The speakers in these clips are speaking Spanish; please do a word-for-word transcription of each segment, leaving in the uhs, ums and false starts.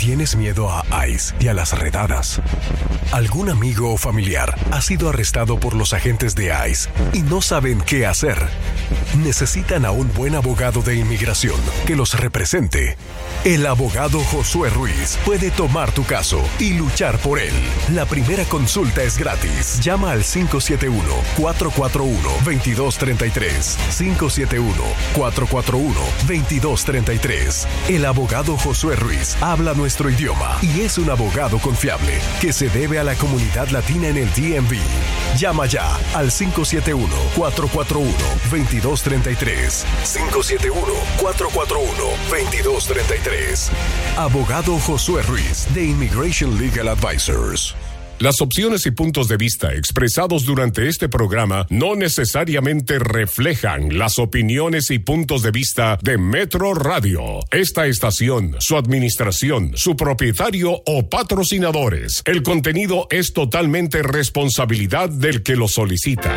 ¿Tienes miedo a ICE y a las redadas? ¿Algún amigo o familiar ha sido arrestado por los agentes de ICE y no saben qué hacer? Necesitan a un buen abogado de inmigración que los represente. El abogado Josué Ruiz puede tomar tu caso y luchar por él. La primera consulta es gratis. Llama al cinco siete uno, cuatro cuatro uno, dos dos tres tres. cinco siete uno, cuatro cuatro uno, dos dos tres tres. El abogado Josué Ruiz habla nuestro idioma y es un abogado confiable que se debe a la comunidad latina en el D M V. Llama ya al cinco siete uno, cuatro cuatro uno, dos dos tres tres. cinco siete uno, cuatro cuatro uno, dos dos tres tres. Abogado Josué Ruiz de Immigration Legal Advisors. Las opciones y puntos de vista expresados durante este programa no necesariamente reflejan las opiniones y puntos de vista de Metro Radio, esta estación, su administración, su propietario o patrocinadores. El contenido es totalmente responsabilidad del que lo solicita.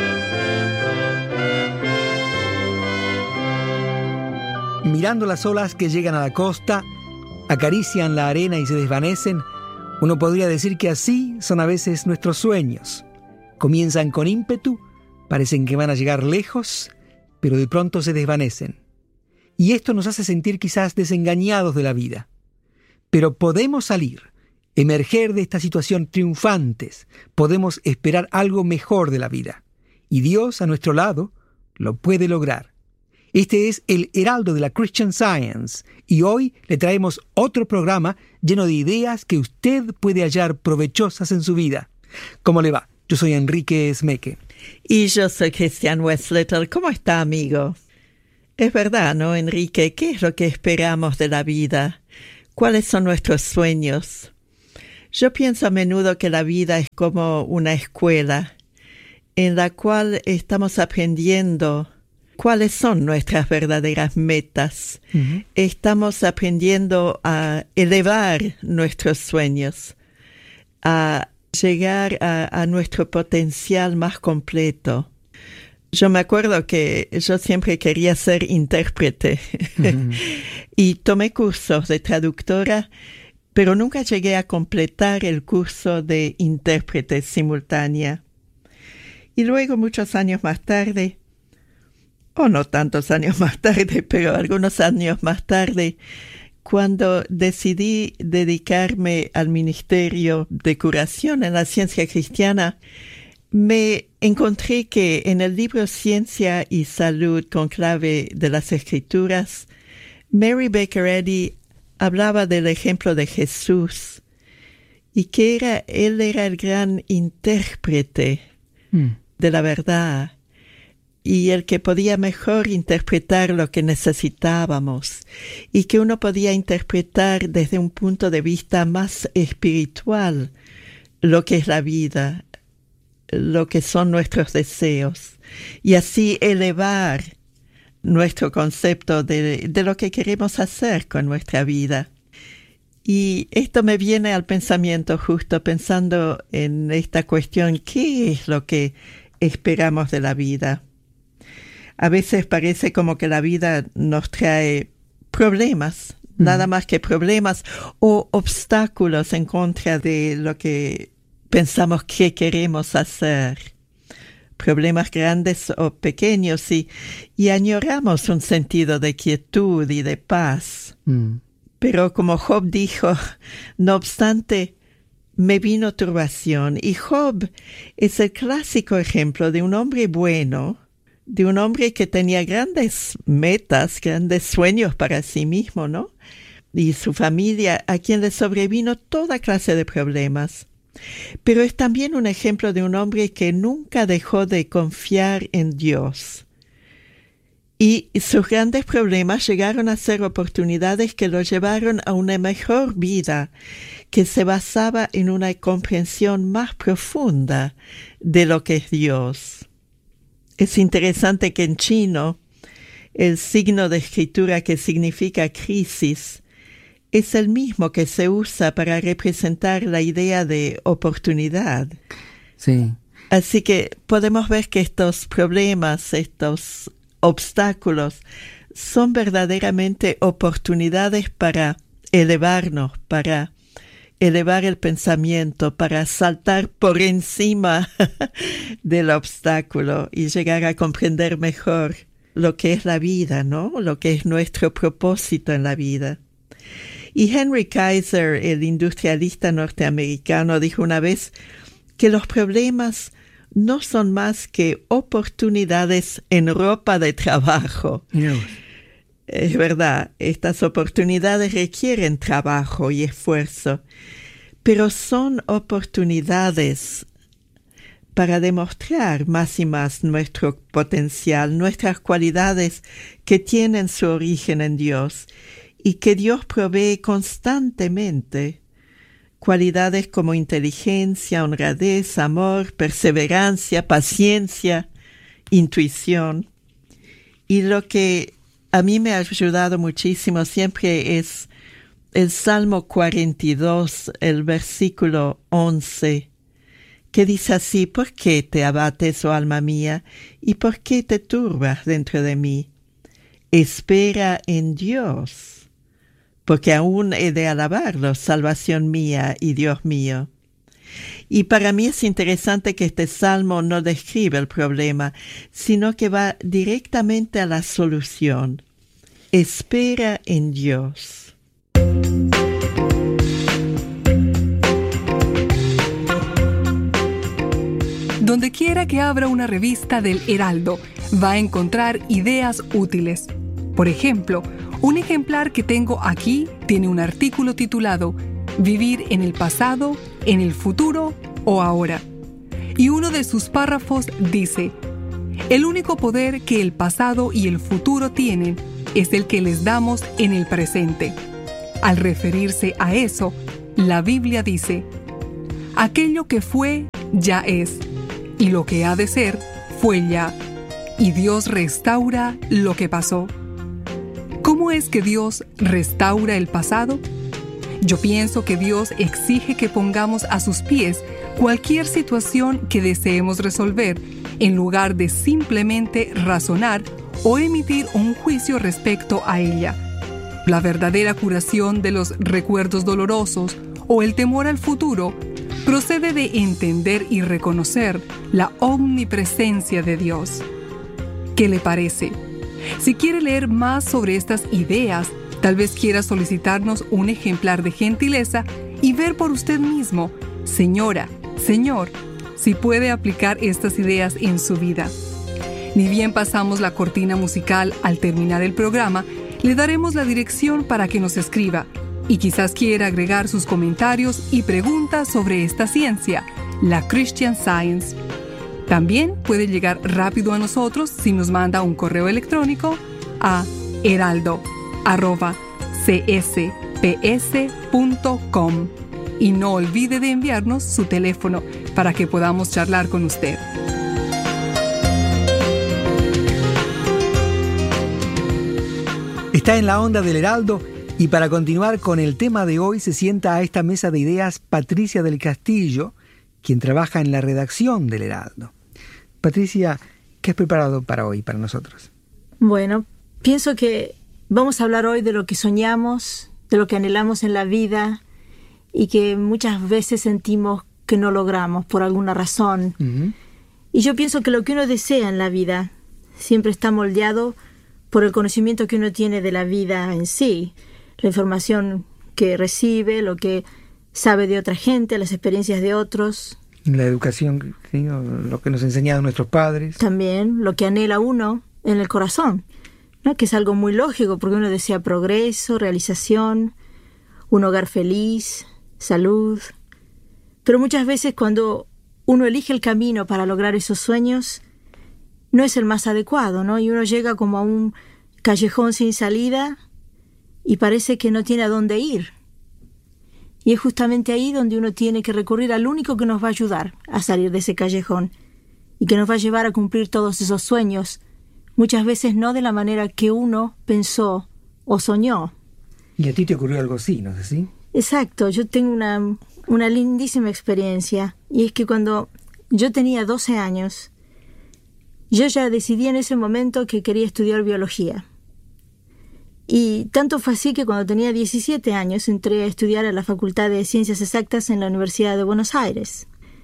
Mirando las olas que llegan a la costa, acarician la arena y se desvanecen, uno podría decir que así son a veces nuestros sueños. Comienzan con ímpetu, parecen que van a llegar lejos, pero de pronto se desvanecen. Y esto nos hace sentir quizás desengañados de la vida. Pero podemos salir, emerger de esta situación triunfantes, podemos esperar algo mejor de la vida. Y Dios a nuestro lado lo puede lograr. Este es el Heraldo de la Christian Science y hoy le traemos otro programa lleno de ideas que usted puede hallar provechosas en su vida. ¿Cómo le va? Yo soy Enrique Smeke. Y yo soy Christian Westlitter. ¿Cómo está, amigo? Es verdad, ¿no, Enrique? ¿Qué es lo que esperamos de la vida? ¿Cuáles son nuestros sueños? Yo pienso a menudo que la vida es como una escuela en la cual estamos aprendiendo cuáles son nuestras verdaderas metas. Uh-huh. Estamos aprendiendo a elevar nuestros sueños, a llegar a, a nuestro potencial más completo. Yo me acuerdo que yo siempre quería ser intérprete uh-huh. y tomé cursos de traductora, pero nunca llegué a completar el curso de intérprete simultánea. Y luego, muchos años más tarde, o no tantos años más tarde, pero algunos años más tarde, cuando decidí dedicarme al ministerio de curación en la ciencia cristiana, me encontré que en el libro Ciencia y Salud con clave de las Escrituras, Mary Baker Eddy hablaba del ejemplo de Jesús y que era, él era el gran intérprete mm. de la verdad y el que podía mejor interpretar lo que necesitábamos y que uno podía interpretar desde un punto de vista más espiritual lo que es la vida, lo que son nuestros deseos y así elevar nuestro concepto de, de lo que queremos hacer con nuestra vida. Y esto me viene al pensamiento justo pensando en esta cuestión, ¿qué es lo que esperamos de la vida? A veces parece como que la vida nos trae problemas, mm. nada más que problemas o obstáculos en contra de lo que pensamos que queremos hacer. Problemas grandes o pequeños y, y añoramos un sentido de quietud y de paz. Mm. Pero como Job dijo, no obstante, me vino turbación. Y Job es el clásico ejemplo de un hombre bueno, de un hombre que tenía grandes metas, grandes sueños para sí mismo, ¿no? Y su familia, a quien le sobrevino toda clase de problemas. Pero es también un ejemplo de un hombre que nunca dejó de confiar en Dios. Y sus grandes problemas llegaron a ser oportunidades que lo llevaron a una mejor vida, que se basaba en una comprensión más profunda de lo que es Dios. Es interesante que en chino, el signo de escritura que significa crisis es el mismo que se usa para representar la idea de oportunidad. Sí. Así que podemos ver que estos problemas, estos obstáculos, son verdaderamente oportunidades para elevarnos, para elevar el pensamiento, para saltar por encima del obstáculo y llegar a comprender mejor lo que es la vida, ¿no? Lo que es nuestro propósito en la vida. Y Henry Kaiser, el industrialista norteamericano, dijo una vez que los problemas no son más que oportunidades en ropa de trabajo. Dios. Es verdad, estas oportunidades requieren trabajo y esfuerzo, pero son oportunidades para demostrar más y más nuestro potencial, nuestras cualidades que tienen su origen en Dios y que Dios provee constantemente. Cualidades como inteligencia, honradez, amor, perseverancia, paciencia, intuición. Y lo que a mí me ha ayudado muchísimo siempre es el Salmo cuarenta y dos, el versículo once, que dice así: ¿por qué te abates, oh alma mía, y por qué te turbas dentro de mí? Espera en Dios, porque aún he de alabarlo, salvación mía y Dios mío. Y para mí es interesante que este salmo no describe el problema, sino que va directamente a la solución. Espera en Dios. Donde quiera que abra una revista del Heraldo, va a encontrar ideas útiles. Por ejemplo, un ejemplar que tengo aquí tiene un artículo titulado «Vivir en el pasado, en el futuro o ahora». Y uno de sus párrafos dice: «El único poder que el pasado y el futuro tienen es el que les damos en el presente». Al referirse a eso, la Biblia dice: «Aquello que fue, ya es, y lo que ha de ser, fue ya, y Dios restaura lo que pasó». ¿Cómo es que Dios restaura el pasado? Yo pienso que Dios exige que pongamos a sus pies cualquier situación que deseemos resolver, en lugar de simplemente razonar o emitir un juicio respecto a ella. La verdadera curación de los recuerdos dolorosos o el temor al futuro procede de entender y reconocer la omnipresencia de Dios. ¿Qué le parece? Si quiere leer más sobre estas ideas, tal vez quiera solicitarnos un ejemplar de gentileza y ver por usted mismo, señora, señor, si puede aplicar estas ideas en su vida. Ni bien pasamos la cortina musical al terminar el programa, le daremos la dirección para que nos escriba y quizás quiera agregar sus comentarios y preguntas sobre esta ciencia, la Christian Science. También puede llegar rápido a nosotros si nos manda un correo electrónico a heraldo arroba c s p s punto com y no olvide de enviarnos su teléfono para que podamos charlar con usted. Está en la onda del Heraldo y para continuar con el tema de hoy se sienta a esta mesa de ideas Patricia del Castillo, quien trabaja en la redacción del Heraldo. Patricia, ¿qué has preparado para hoy, para nosotros? Bueno, pienso que vamos a hablar hoy de lo que soñamos, de lo que anhelamos en la vida y que muchas veces sentimos que no logramos por alguna razón. Uh-huh. Y yo pienso que lo que uno desea en la vida siempre está moldeado por el conocimiento que uno tiene de la vida en sí, la información que recibe, lo que sabe de otra gente, las experiencias de otros. La educación, ¿sí? Lo que nos enseñaron nuestros padres. También lo que anhela uno en el corazón, ¿no? Que es algo muy lógico porque uno desea progreso, realización, un hogar feliz, salud. Pero muchas veces cuando uno elige el camino para lograr esos sueños, no es el más adecuado, ¿no? Y uno llega como a un callejón sin salida y parece que no tiene a dónde ir. Y es justamente ahí donde uno tiene que recurrir al único que nos va a ayudar a salir de ese callejón y que nos va a llevar a cumplir todos esos sueños, muchas veces no de la manera que uno pensó o soñó. Y a ti te ocurrió algo así, ¿no es así? Exacto, yo tengo una, una lindísima experiencia y es que cuando yo tenía doce años, yo ya decidí en ese momento que quería estudiar biología. Y tanto fue así que cuando tenía diecisiete años entré a estudiar a la Facultad de Ciencias Exactas en la Universidad de Buenos Aires.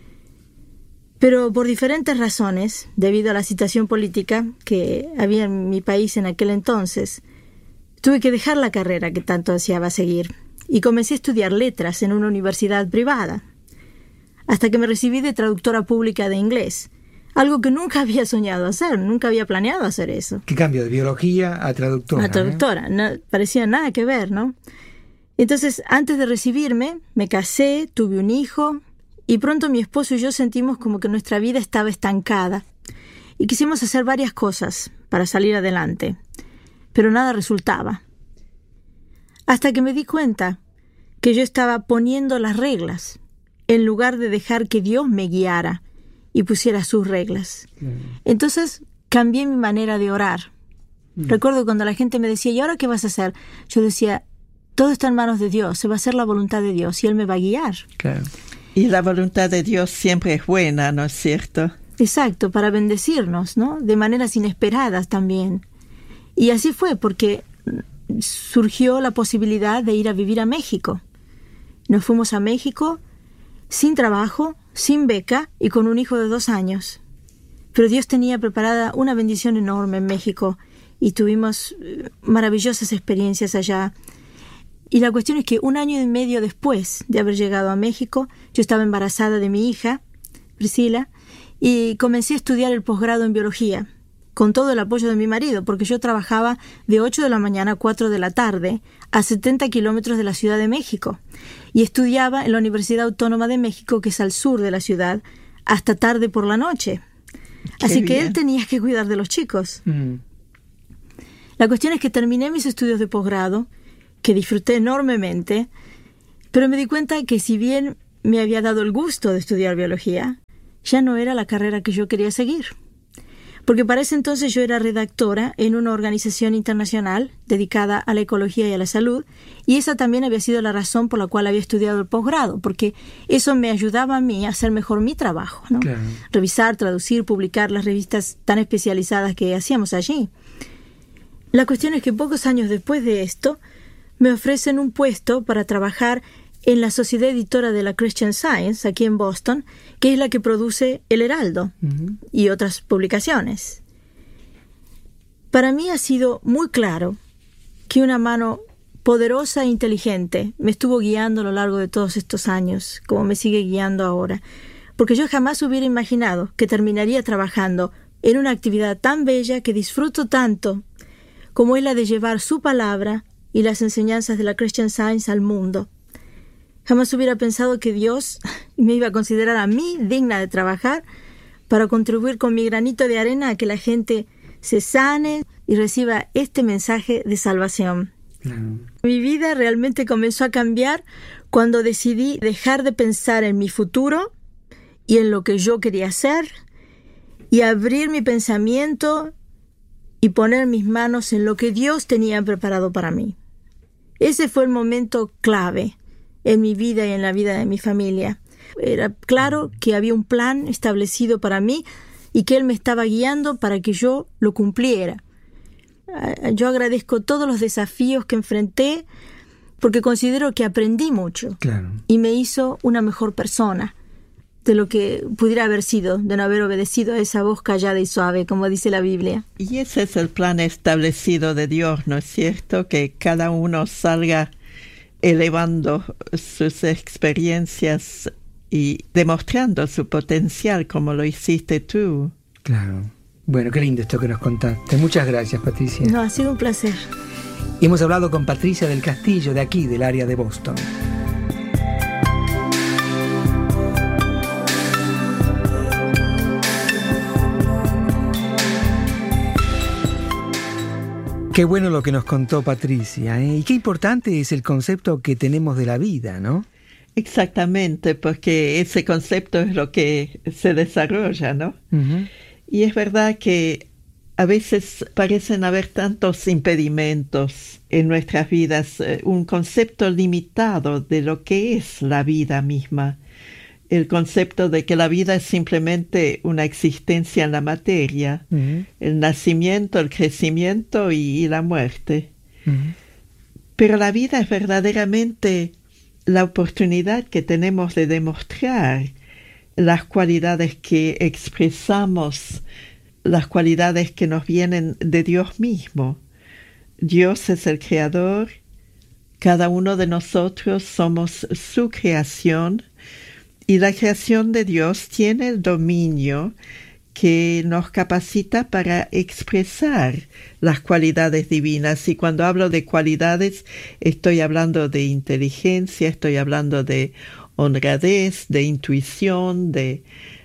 Pero por diferentes razones, debido a la situación política que había en mi país en aquel entonces, tuve que dejar la carrera que tanto deseaba seguir y comencé a estudiar letras en una universidad privada, hasta que me recibí de traductora pública de inglés, algo que nunca había soñado hacer, nunca había planeado hacer eso. ¿Qué cambio de biología a traductora? A traductora, ¿eh? No, parecía nada que ver, ¿no? Entonces, antes de recibirme, me casé, tuve un hijo, y pronto mi esposo y yo sentimos como que nuestra vida estaba estancada, y quisimos hacer varias cosas para salir adelante, pero nada resultaba. Hasta que me di cuenta que yo estaba poniendo las reglas, en lugar de dejar que Dios me guiara y pusiera sus reglas. Mm. Entonces cambié mi manera de orar. Mm. Recuerdo cuando la gente me decía, ¿y ahora qué vas a hacer? Yo decía, todo está en manos de Dios, se va a hacer la voluntad de Dios y Él me va a guiar. Claro. Y la voluntad de Dios siempre es buena, ¿no es cierto? Exacto, para bendecirnos, ¿no? De maneras inesperadas también. Y así fue, porque surgió la posibilidad de ir a vivir a México. Nos fuimos a México sin trabajo, sin beca y con un hijo de dos años. Pero Dios tenía preparada una bendición enorme en México y tuvimos maravillosas experiencias allá. Y la cuestión es que un año y medio después de haber llegado a México, yo estaba embarazada de mi hija, Priscila, y comencé a estudiar el posgrado en biología, con todo el apoyo de mi marido, porque yo trabajaba de ocho de la mañana a cuatro de la tarde, a setenta kilómetros de la Ciudad de México, y estudiaba en la Universidad Autónoma de México, que es al sur de la ciudad, hasta tarde por la noche. Qué Así bien. Que él tenía que cuidar de los chicos. Mm. La cuestión es que terminé mis estudios de posgrado, que disfruté enormemente, pero me di cuenta que si bien me había dado el gusto de estudiar biología, ya no era la carrera que yo quería seguir. Porque para ese entonces yo era redactora en una organización internacional dedicada a la ecología y a la salud, y esa también había sido la razón por la cual había estudiado el posgrado, porque eso me ayudaba a mí a hacer mejor mi trabajo, ¿no? Claro. Revisar, traducir, publicar las revistas tan especializadas que hacíamos allí. La cuestión es que pocos años después de esto, me ofrecen un puesto para trabajar en la sociedad editora de la Christian Science, aquí en Boston, que es la que produce El Heraldo uh-huh. y otras publicaciones. Para mí ha sido muy claro que una mano poderosa e inteligente me estuvo guiando a lo largo de todos estos años, como me sigue guiando ahora, porque yo jamás hubiera imaginado que terminaría trabajando en una actividad tan bella que disfruto tanto, como es la de llevar su palabra y las enseñanzas de la Christian Science al mundo. Jamás hubiera pensado que Dios me iba a considerar a mí digna de trabajar para contribuir con mi granito de arena a que la gente se sane y reciba este mensaje de salvación. Mm. Mi vida realmente comenzó a cambiar cuando decidí dejar de pensar en mi futuro y en lo que yo quería hacer y abrir mi pensamiento y poner mis manos en lo que Dios tenía preparado para mí. Ese fue el momento clave en mi vida y en la vida de mi familia. Era claro que había un plan establecido para mí y que Él me estaba guiando para que yo lo cumpliera. Yo agradezco todos los desafíos que enfrenté porque considero que aprendí mucho. Claro. Y me hizo una mejor persona de lo que pudiera haber sido de no haber obedecido a esa voz callada y suave, como dice la Biblia. Y ese es el plan establecido de Dios, ¿no es cierto? Que cada uno salga elevando sus experiencias y demostrando su potencial como lo hiciste tú. Claro. Bueno, qué lindo esto que nos contaste. Muchas gracias, Patricia. No, ha sido un placer. Y hemos hablado con Patricia del Castillo, de aquí, del área de Boston. Qué bueno lo que nos contó Patricia, ¿eh? Y qué importante es el concepto que tenemos de la vida, ¿no? Exactamente, porque ese concepto es lo que se desarrolla, ¿no? Uh-huh. Y es verdad que a veces parecen haber tantos impedimentos en nuestras vidas, un concepto limitado de lo que es la vida misma. El concepto de que la vida es simplemente una existencia en la materia, uh-huh. el nacimiento, el crecimiento y, y la muerte. Uh-huh. Pero la vida es verdaderamente la oportunidad que tenemos de demostrar las cualidades que expresamos, las cualidades que nos vienen de Dios mismo. Dios es el creador, cada uno de nosotros somos su creación, y la creación de Dios tiene el dominio que nos capacita para expresar las cualidades divinas. Y cuando hablo de cualidades, estoy hablando de inteligencia, estoy hablando de honradez, de intuición, de,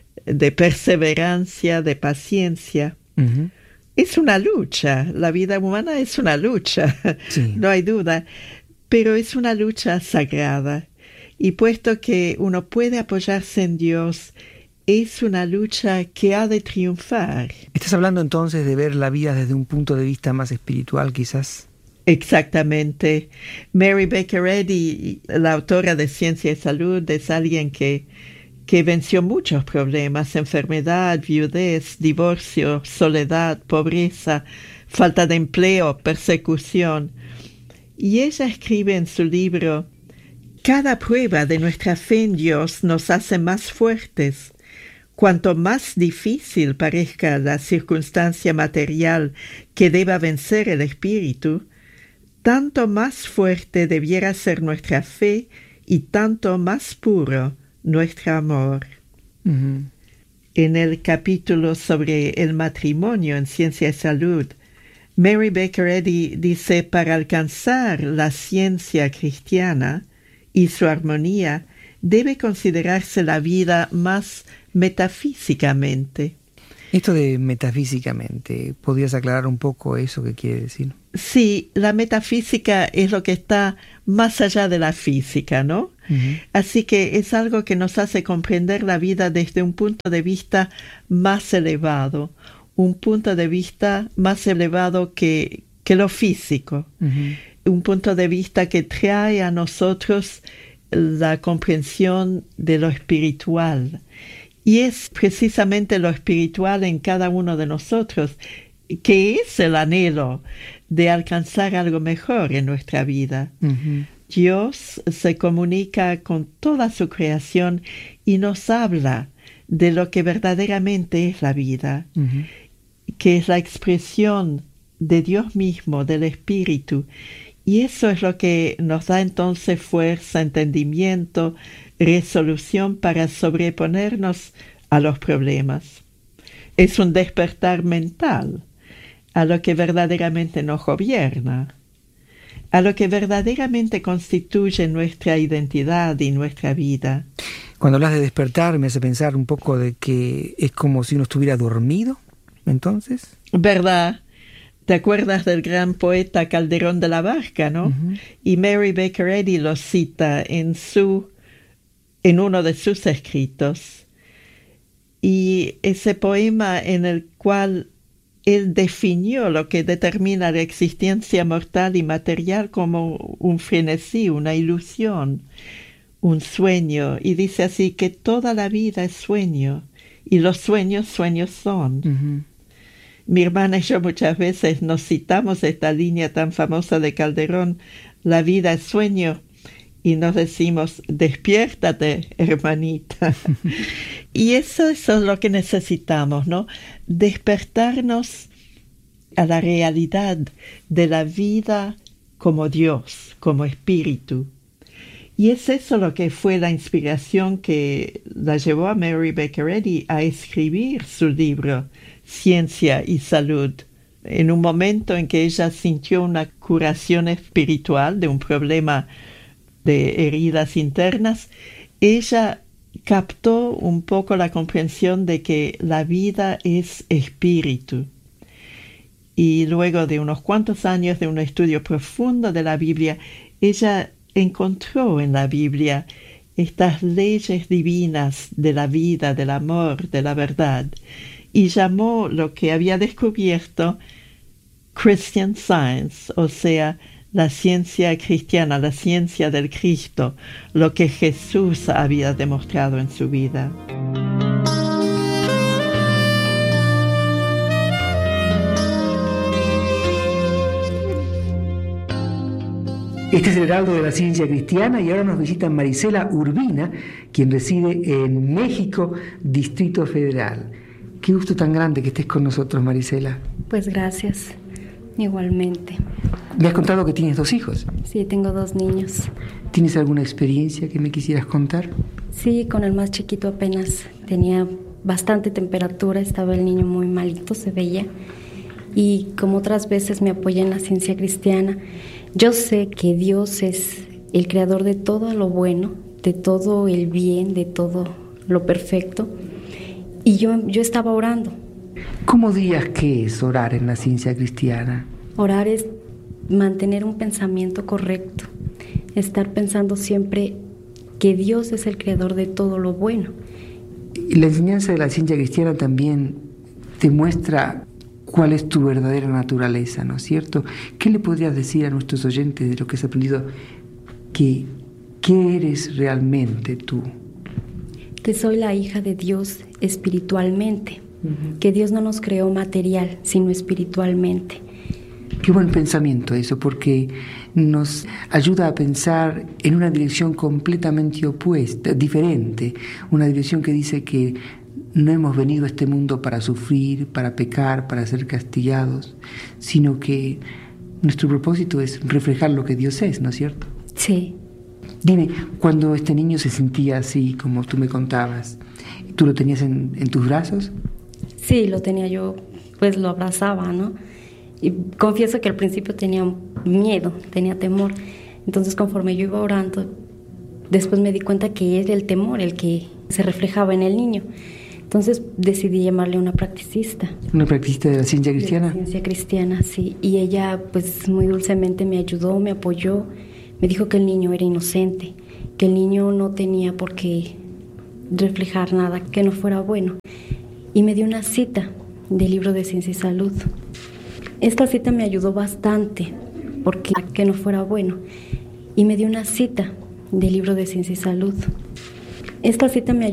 de perseverancia, de paciencia. Uh-huh. Es una lucha, la vida humana es una lucha, sí. No hay duda, pero es una lucha sagrada. Y puesto que uno puede apoyarse en Dios, es una lucha que ha de triunfar. ¿Estás hablando entonces de ver la vida desde un punto de vista más espiritual, quizás? Exactamente. Mary Baker Eddy, la autora de Ciencia y Salud, es alguien que, que venció muchos problemas: enfermedad, viudez, divorcio, soledad, pobreza, falta de empleo, persecución. Y ella escribe en su libro: cada prueba de nuestra fe en Dios nos hace más fuertes. Cuanto más difícil parezca la circunstancia material que deba vencer el espíritu, tanto más fuerte debiera ser nuestra fe y tanto más puro nuestro amor. Uh-huh. En el capítulo sobre el matrimonio en Ciencia y Salud, Mary Baker Eddy dice: para alcanzar la ciencia cristiana y su armonía, debe considerarse la vida más metafísicamente. Esto de metafísicamente, ¿podrías aclarar un poco eso que quiere decir? Sí, la metafísica es lo que está más allá de la física, ¿no? Uh-huh. Así que es algo que nos hace comprender la vida desde un punto de vista más elevado, un punto de vista más elevado que, que lo físico, uh-huh. Un punto de vista que trae a nosotros la comprensión de lo espiritual. Y es precisamente lo espiritual en cada uno de nosotros que es el anhelo de alcanzar algo mejor en nuestra vida. Uh-huh. Dios se comunica con toda su creación y nos habla de lo que verdaderamente es la vida, uh-huh. que es la expresión de Dios mismo, del Espíritu. Y eso es lo que nos da entonces fuerza, entendimiento, resolución para sobreponernos a los problemas. Es un despertar mental a lo que verdaderamente nos gobierna, a lo que verdaderamente constituye nuestra identidad y nuestra vida. Cuando hablas de despertar, me hace pensar un poco de que es como si uno estuviera dormido, entonces. ¿Verdad? ¿Te acuerdas del gran poeta Calderón de la Barca, no? Uh-huh. Y Mary Baker Eddy lo cita en su, en uno de sus escritos. Y ese poema en el cual él definió lo que determina la existencia mortal y material como un frenesí, una ilusión, un sueño. Y dice así que toda la vida es sueño y los sueños, sueños son. Uh-huh. Mi hermana y yo muchas veces nos citamos esta línea tan famosa de Calderón: la vida es sueño, y nos decimos: despiértate, hermanita. Y eso, eso es lo que necesitamos, ¿no? Despertarnos a la realidad de la vida como Dios, como espíritu. Y es eso lo que fue la inspiración que la llevó a Mary Baker Eddy a escribir su libro Ciencia y Salud, en un momento en que ella sintió una curación espiritual de un problema de heridas internas. Ella captó un poco la comprensión de que la vida es espíritu. Y luego de unos cuantos años de un estudio profundo de la Biblia, ella encontró en la Biblia estas leyes divinas de la vida, del amor, de la verdad, y llamó lo que había descubierto Christian Science, o sea, la ciencia cristiana, la ciencia del Cristo, lo que Jesús había demostrado en su vida. Este es el Heraldo de la Ciencia Cristiana y ahora nos visita Marisela Urbina, quien reside en México, Distrito Federal. Qué gusto tan grande que estés con nosotros, Marisela. Pues gracias, igualmente. Me has contado que tienes dos hijos. Sí, tengo dos niños. ¿Tienes alguna experiencia que me quisieras contar? Sí, con el más chiquito apenas tenía bastante temperatura, estaba el niño muy malito, se veía. Y como otras veces me apoyé en la ciencia cristiana, yo sé que Dios es el creador de todo lo bueno, de todo el bien, de todo lo perfecto. Y yo, yo estaba orando. ¿Cómo dirías que es orar en la ciencia cristiana? Orar es mantener un pensamiento correcto, estar pensando siempre que Dios es el creador de todo lo bueno. Y la enseñanza de la ciencia cristiana también te muestra cuál es tu verdadera naturaleza, ¿no es cierto? ¿Qué le podrías decir a nuestros oyentes de lo que has aprendido? Que, ¿qué eres realmente tú? Que soy la hija de Dios espiritualmente, uh-huh. Que Dios no nos creó material, sino espiritualmente. Qué buen pensamiento eso, porque nos ayuda a pensar en una dirección completamente opuesta, diferente, una dirección que dice que no hemos venido a este mundo para sufrir, para pecar, para ser castigados, sino que nuestro propósito es reflejar lo que Dios es, ¿no es cierto? Sí. Dime, cuando este niño se sentía así, como tú me contabas, ¿tú lo tenías en, en tus brazos? Sí, lo tenía yo, pues lo abrazaba, ¿no? Y confieso que al principio tenía miedo, tenía temor. Entonces, conforme yo iba orando, después me di cuenta que era el temor el que se reflejaba en el niño. Entonces decidí llamarle a una practicista. ¿Una practicista de la ciencia cristiana? De la ciencia cristiana, sí. Y ella, pues, muy dulcemente me ayudó, me apoyó. Me dijo que el niño era inocente, que el niño no tenía por qué reflejar nada que no fuera bueno. Y me dio una cita del libro de Ciencia y Salud. Esta cita me ayudó bastante, porque que no fuera bueno. Y me dio una cita del libro de Ciencia y Salud. Esta cita me ayudó